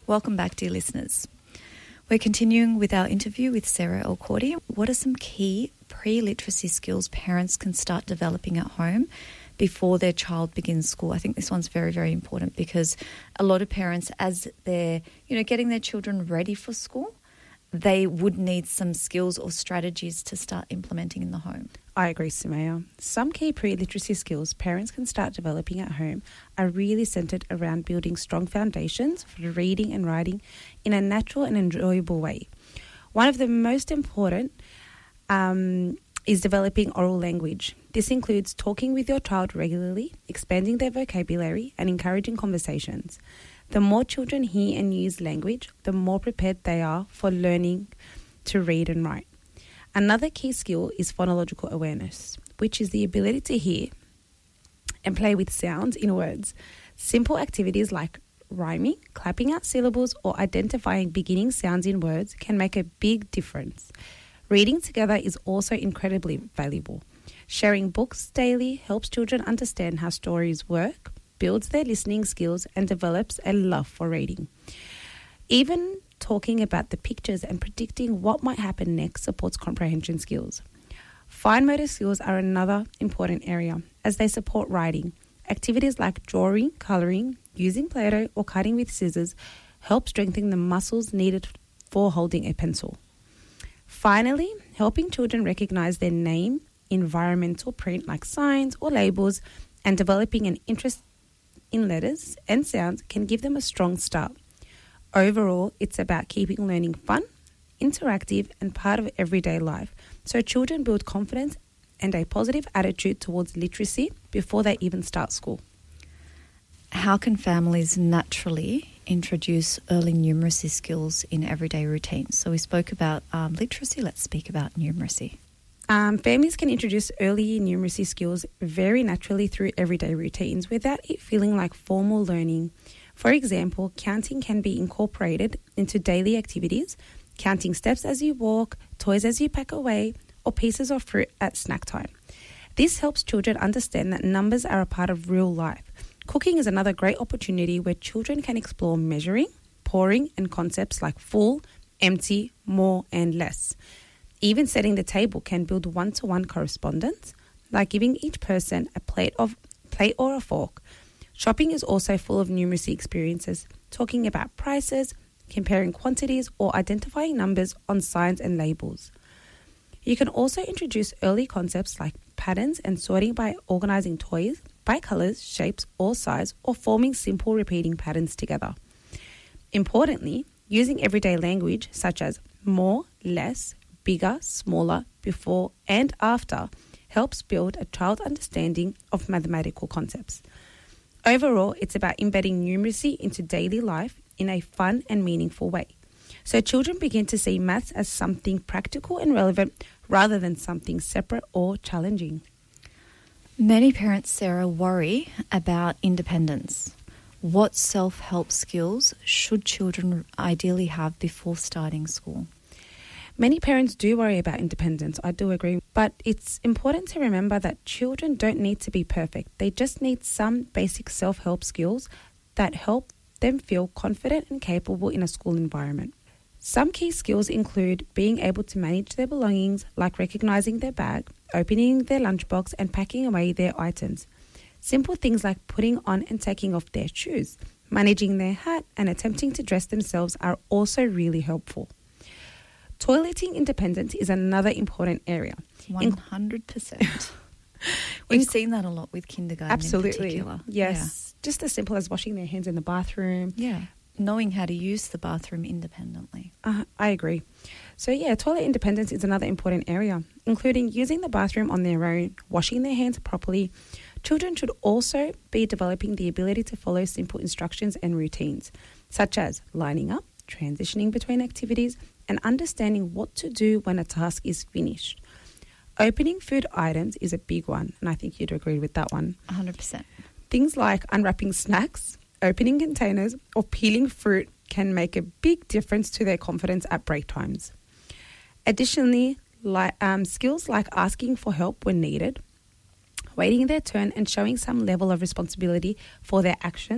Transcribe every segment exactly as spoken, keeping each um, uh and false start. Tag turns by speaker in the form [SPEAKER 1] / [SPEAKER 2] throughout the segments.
[SPEAKER 1] Welcome back, dear listeners. We're continuing with our interview with Sarah El-Kordy. What are some key pre-literacy skills parents can start developing at home before their child begins school? I think this one's very, very important because a lot of parents, as they're, you know, getting their children ready for school, they would need some skills or strategies to start implementing in the home.
[SPEAKER 2] I agree, Sumaya. Some key pre-literacy skills parents can start developing at home are really centred around building strong foundations for reading and writing in a natural and enjoyable way. One of the most important um, is developing oral language. This includes talking with your child regularly, expanding their vocabulary, and encouraging conversations. The more children hear and use language, the more prepared they are for learning to read and write. Another key skill is phonological awareness, which is the ability to hear and play with sounds in words. Simple activities like rhyming, clapping out syllables, or identifying beginning sounds in words can make a big difference. Reading together is also incredibly valuable. Sharing books daily helps children understand how stories work, builds their listening skills, and develops a love for reading. Even talking about the pictures and predicting what might happen next supports comprehension skills. Fine motor skills are another important area as they support writing. Activities like drawing, colouring, using Play-Doh, or cutting with scissors help strengthen the muscles needed for holding a pencil. Finally, helping children recognise their name, environmental print like signs or labels, and developing an interest in letters and sounds can give them a strong start. Overall, it's about keeping learning fun, interactive, and part of everyday life, so children build confidence and a positive attitude towards literacy before they even start school.
[SPEAKER 1] How can families naturally introduce early numeracy skills in everyday routines? So we spoke about um, literacy, let's speak about numeracy.
[SPEAKER 2] Um, families can introduce early numeracy skills very naturally through everyday routines without it feeling like formal learning. For example, counting can be incorporated into daily activities, counting steps as you walk, toys as you pack away, or pieces of fruit at snack time. This helps children understand that numbers are a part of real life. Cooking is another great opportunity where children can explore measuring, pouring, and concepts like full, empty, more, and less. Even setting the table can build one-to-one correspondence, like giving each person a plate of plate or a fork. Shopping is also full of numeracy experiences, talking about prices, comparing quantities, or identifying numbers on signs and labels. You can also introduce early concepts like patterns and sorting by organising toys by colours, shapes, or size, or forming simple repeating patterns together. Importantly, using everyday language such as more, less, bigger, smaller, before, and after helps build a child's understanding of mathematical concepts. Overall, it's about embedding numeracy into daily life in a fun and meaningful way. So children begin to see maths as something practical and relevant rather than something separate or challenging.
[SPEAKER 1] Many parents, Sarah, worry about independence. What self-help skills should children ideally have before starting school?
[SPEAKER 2] Many parents do worry about independence, I do agree, but it's important to remember that children don't need to be perfect. They just need some basic self-help skills that help them feel confident and capable in a school environment. Some key skills include being able to manage their belongings, like recognising their bag, opening their lunchbox, and packing away their items. Simple things like putting on and taking off their shoes, managing their hat, and attempting to dress themselves are also really helpful. Toileting independence is another important area.
[SPEAKER 1] one hundred percent. We've in, seen that a lot with kindergarten
[SPEAKER 2] absolutely.
[SPEAKER 1] in particular.
[SPEAKER 2] Yes. Yeah. Just as simple as washing their hands in the bathroom.
[SPEAKER 1] Yeah. Knowing how to use the bathroom independently.
[SPEAKER 2] Uh, I agree. So, yeah, toilet independence is another important area, including using the bathroom on their own, washing their hands properly. Children should also be developing the ability to follow simple instructions and routines, such as lining up, transitioning between activities, and understanding what to do when a task is finished. Opening food items is a big one, and I think you'd agree with that one.
[SPEAKER 1] one hundred percent. Things
[SPEAKER 2] like unwrapping snacks, opening containers, or peeling fruit can make a big difference to their confidence at break times. Additionally, like, um, skills like asking for help when needed, waiting their turn, and showing some level of responsibility for their actions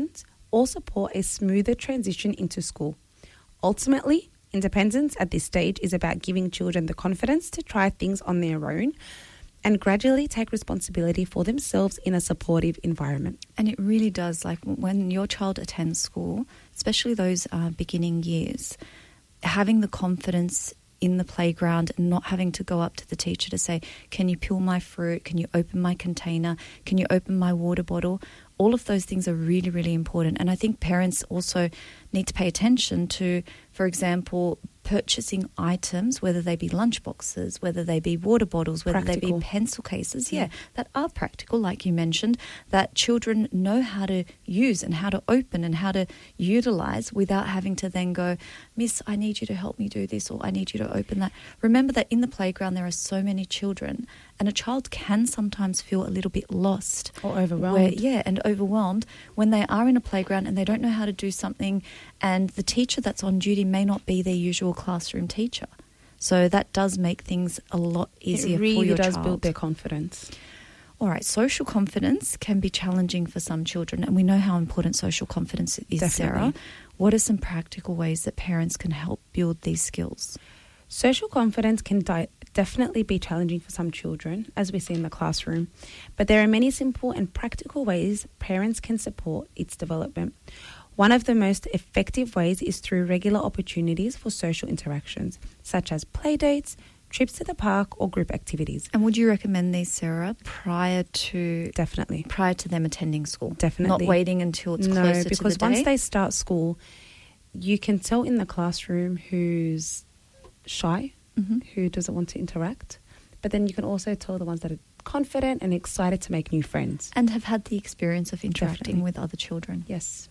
[SPEAKER 2] or support a smoother transition into school. Ultimately, independence at this stage is about giving children the confidence to try things on their own and gradually take responsibility for themselves in a supportive environment.
[SPEAKER 1] And it really does, like when your child attends school, especially those uh, beginning years, having the confidence in the playground and not having to go up to the teacher to say, can you peel my fruit? Can you open my container? Can you open my water bottle? All of those things are really, really important. And I think parents also need to pay attention to, for example, purchasing items, whether they be lunch boxes, whether they be water bottles, whether
[SPEAKER 2] Practical.
[SPEAKER 1] they be pencil cases, yeah,
[SPEAKER 2] Yeah.
[SPEAKER 1] that are practical, like you mentioned, that children know how to use and how to open and how to utilize without having to then go, Miss, I need you to help me do this, or I need you to open that. Remember that in the playground there are so many children, and a child can sometimes feel a little bit lost.
[SPEAKER 2] Or overwhelmed.
[SPEAKER 1] Where, yeah, and overwhelmed when they are in a playground and they don't know how to do something, and the teacher that's on duty may not be their usual classroom teacher. So that does make things a lot easier
[SPEAKER 2] It really
[SPEAKER 1] for your
[SPEAKER 2] does
[SPEAKER 1] child.
[SPEAKER 2] build their confidence.
[SPEAKER 1] All right, social confidence can be challenging for some children, and we know how important social confidence is,
[SPEAKER 2] Definitely.
[SPEAKER 1] Sarah. What are some practical ways that parents can help build these skills?
[SPEAKER 2] Social confidence can di- definitely be challenging for some children, as we see in the classroom, but there are many simple and practical ways parents can support its development. One of the most effective ways is through regular opportunities for social interactions, such as play dates, trips to the park, or group activities.
[SPEAKER 1] And would you recommend these, Sarah, prior to
[SPEAKER 2] Definitely.
[SPEAKER 1] prior to them attending school?
[SPEAKER 2] Definitely.
[SPEAKER 1] Not waiting until it's
[SPEAKER 2] No,
[SPEAKER 1] closer to the
[SPEAKER 2] because
[SPEAKER 1] day?
[SPEAKER 2] once they start school, you can tell in the classroom who's shy,
[SPEAKER 1] Mhm.
[SPEAKER 2] who doesn't want to interact, but then you can also tell the ones that are confident and excited to make new friends.
[SPEAKER 1] And have had the experience of interacting
[SPEAKER 2] Definitely.
[SPEAKER 1] with other children.
[SPEAKER 2] Yes.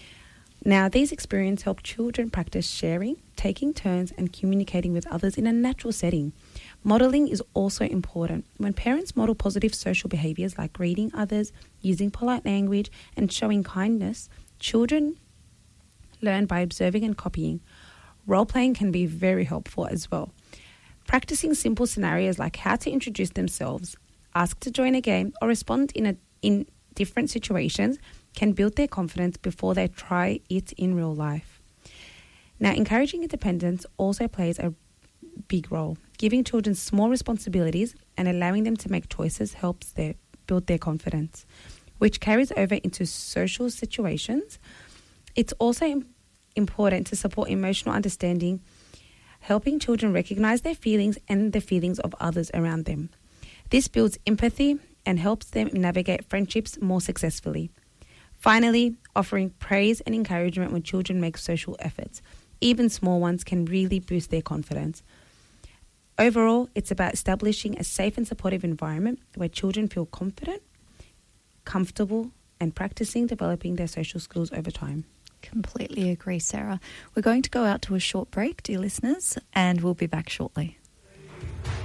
[SPEAKER 2] Now, these experiences help children practice sharing, taking turns, and communicating with others in a natural setting. Modelling is also important. When parents model positive social behaviours like greeting others, using polite language, and showing kindness, children learn by observing and copying. Role-playing can be very helpful as well. Practicing simple scenarios like how to introduce themselves, ask to join a game, or respond in a, in different situations can build their confidence before they try it in real life. Now, encouraging independence also plays a big role. Giving children small responsibilities and allowing them to make choices helps their, build their confidence, which carries over into social situations. It's also im- important to support emotional understanding, helping children recognize their feelings and the feelings of others around them. This builds empathy and helps them navigate friendships more successfully. Finally, offering praise and encouragement when children make social efforts, even small ones, can really boost their confidence. Overall, it's about establishing a safe and supportive environment where children feel confident, comfortable, and practicing developing their social skills over time.
[SPEAKER 1] Completely agree, Sarah. We're going to go out to a short break, dear listeners, and we'll be back shortly.